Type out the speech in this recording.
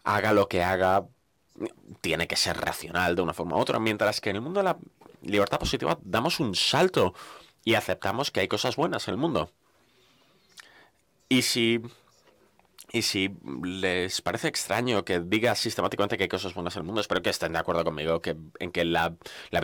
haga lo que haga, tiene que ser racional de una forma u otra, mientras que en el mundo de la libertad positiva damos un salto y aceptamos que hay cosas buenas en el mundo. Y si Y si les parece extraño que diga sistemáticamente que hay cosas buenas en el mundo, espero que estén de acuerdo conmigo en que la